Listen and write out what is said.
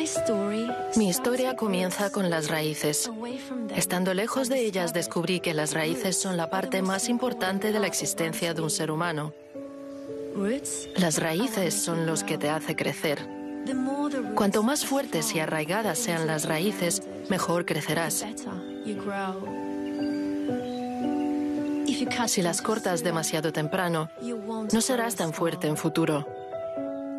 Mi historia comienza con las raíces. Estando lejos de ellas, descubrí que las raíces son la parte más importante de la existencia de un ser humano. Las raíces son los que te hacen crecer. Cuanto más fuertes y arraigadas sean las raíces, mejor crecerás. Si las cortas demasiado temprano, no serás tan fuerte en futuro.